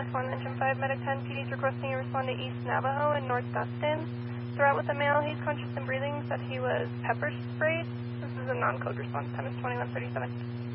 1, Engine 5, Medic 10, PD's requesting you respond to East Navajo and North Dustin. Throughout with the male, he's conscious and breathing, said he was pepper sprayed. This is a non-code response, time is 21:37.